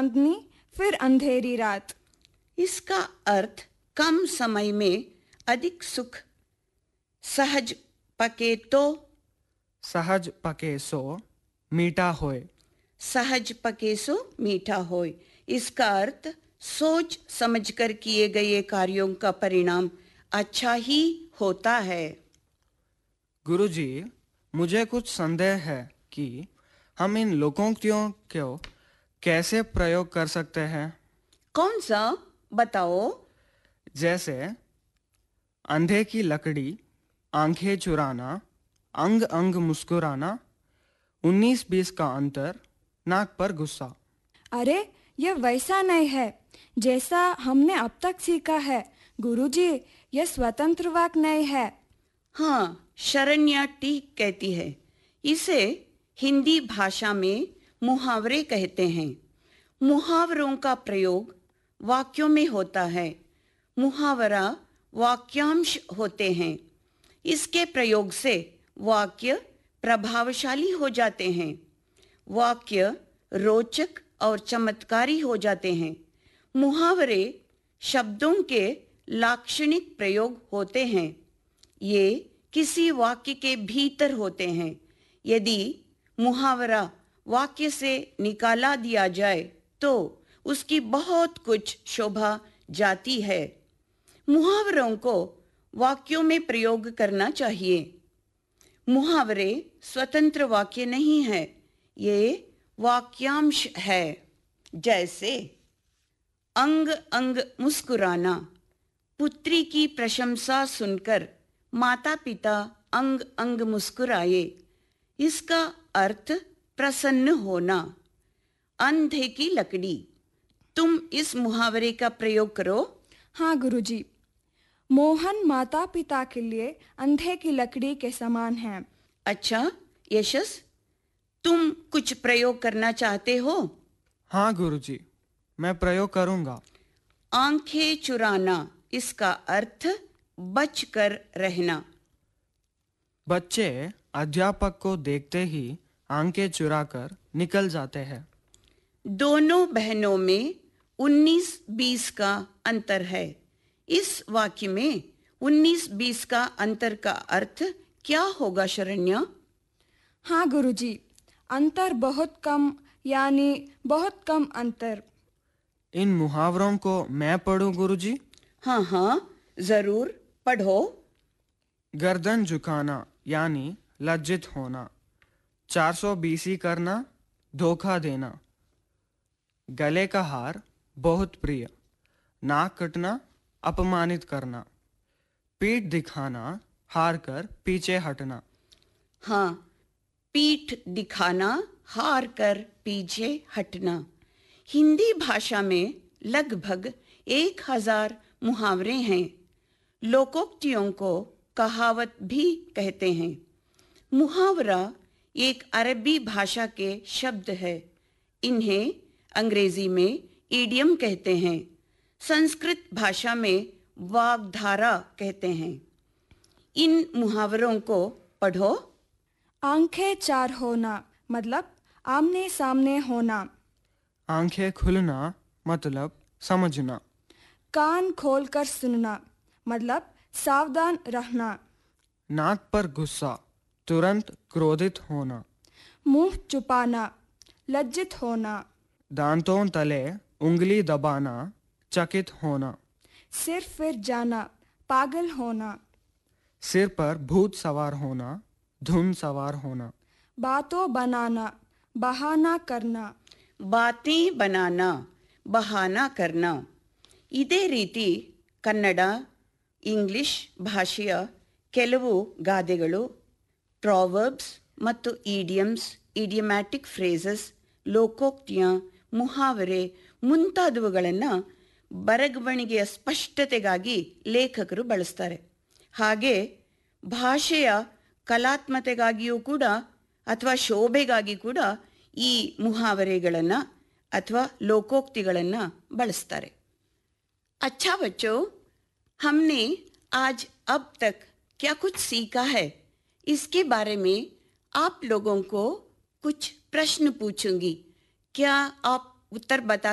चांदनी फिर अंधेरी रात। इसका अर्थ कम समय में अधिक सुख। सहज पके तो, सहज पके सो मीठा होए। सहज पके सो मीठा होए। इसका अर्थ सोच समझकर किए गए कार्यों का परिणाम अच्छा ही होता है। गुरुजी, मुझे कुछ संदेह है कि हम इन लोकोक्तियों को कैसे प्रयोग कर सकते हैं। कौन सा बताओ? जैसे अंधे की लकड़ी, आंखें चुराना, अंग अंग मुस्कुराना, 19-20 का अंतर, नाक पर गुस्सा। अरे यह वैसा नहीं है जैसा हमने अब तक सीखा है गुरुजी, यह स्वतंत्र वाक्य नहीं है। हाँ, शरण्या ठीक कहती है। इसे हिंदी भाषा में मुहावरे कहते हैं। मुहावरों का प्रयोग वाक्यों में होता है। मुहावरा वाक्यांश होते हैं। इसके प्रयोग से वाक्य प्रभावशाली हो जाते हैं। वाक्य रोचक और चमत्कारी हो जाते हैं। मुहावरे शब्दों के लाक्षणिक प्रयोग होते हैं। ये किसी वाक्य के भीतर होते हैं। यदि मुहावरा वाक्य से निकाला दिया जाए तो उसकी बहुत कुछ शोभा जाती है। मुहावरों को वाक्यों में प्रयोग करना चाहिए। मुहावरे स्वतंत्र वाक्य नहीं है, ये वाक्यांश है। जैसे अंग अंग मुस्कुराना। पुत्री की प्रशंसा सुनकर माता पिता अंग अंग मुस्कुराए। इसका अर्थ प्रसन्न होना। अंधे की लकड़ी। तुम इस मुहावरे का प्रयोग करो। हाँ गुरुजी, मोहन माता पिता के लिए अंधे की लकड़ी के समान है। अच्छा यशस, तुम कुछ प्रयोग करना चाहते हो? हाँ गुरुजी, मैं प्रयोग करूंगा। आंखें चुराना। इसका अर्थ बचकर रहना। बच्चे अध्यापक को देखते ही आंखें चुराकर निकल जाते हैं। दोनों बहनों में 19-20 का अंतर है। इस वाक्य में 19-20 का अंतर का अर्थ क्या होगा शरण्या? हाँ गुरुजी, अंतर बहुत कम, यानी बहुत कम अंतर। इन मुहावरों को मैं पढ़ूं गुरुजी? हाँ हाँ, जरूर पढ़ो। गर्दन झुकाना यानी लज्जित होना। 420 करना, धोखा देना। गले का हार बहुत प्रिय। नाक कटना, अपमानित करना। पीठ दिखाना, हार कर पीछे हटना। हाँ, पीठ दिखाना, हार कर पीछे हटना। हिंदी भाषा में लगभग 1000 मुहावरे हैं। लोकोक्तियों को कहावत भी कहते हैं। मुहावरा एक अरबी भाषा के शब्द है। इन्हें अंग्रेजी में ईडियम कहते हैं। संस्कृत भाषा में वाग्धारा कहते हैं। इन मुहावरों को पढ़ो। आंखें चार होना मतलब आमने सामने होना। आंखें खुलना मतलब समझना। कान खोलकर सुनना मतलब सावधान रहना। नाक पर गुस्सा, तुरंत क्रोधित होना। मुंह छुपाना, लज्जित होना। दांतों तले उंगली दबाना, चकित होना। सिर फिर जाना, पागल होना। सिर पर भूत सवार होना, धुन सवार होना। बातों बनाना, बहाना करना। बातें बनाना, बहाना करना। ಇದೇ ರೀತಿ ಕನ್ನಡ, ಇಂಗ್ಲಿಷ್ ಭಾಷೆಯ ಕೆಲವು ಗಾದೆಗಳು, ಪ್ರಾವರ್ಬ್ಸ್ ಮತ್ತು ಈಡಿಯಮ್ಸ್, ಇಡಿಯಮ್ಯಾಟಿಕ್ ಫ್ರೇಸಸ್, ಲೋಕೋಕ್ತಿಯ, ಮುಹಾವರೆ ಮುಂತಾದವುಗಳನ್ನು ಬರವಣಿಗೆಯ ಸ್ಪಷ್ಟತೆಗಾಗಿ ಲೇಖಕರು ಬಳಸ್ತಾರೆ. ಹಾಗೆ ಭಾಷೆಯ ಕಲಾತ್ಮತೆಗಾಗಿಯೂ ಕೂಡ ಅಥವಾ ಶೋಭೆಗಾಗಿ ಕೂಡ ಈ ಮುಹಾವರೆಗಳನ್ನು ಅಥವಾ ಲೋಕೋಕ್ತಿಗಳನ್ನು ಬಳಸ್ತಾರೆ. अच्छा बच्चों, हमने आज अब तक क्या कुछ सीखा है, इसके बारे में आप लोगों को कुछ प्रश्न पूछूंगी. क्या आप उत्तर बता